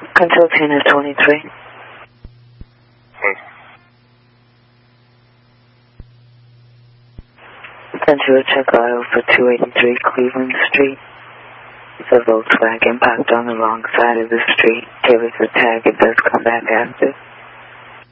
Control 10 is 23. Sent you a check auto for 283 Cleveland Street. It's a Volkswagen parked on the wrong side of the street. Give us a tag, it does come back active.